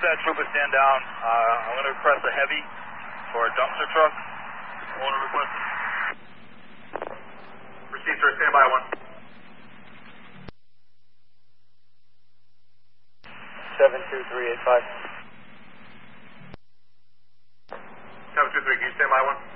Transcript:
have that trooper stand down. I'm going to request a heavy for a dumpster truck. Owner requested. Received, sir. Stand by 1. 72385. 723, can you stand by 1?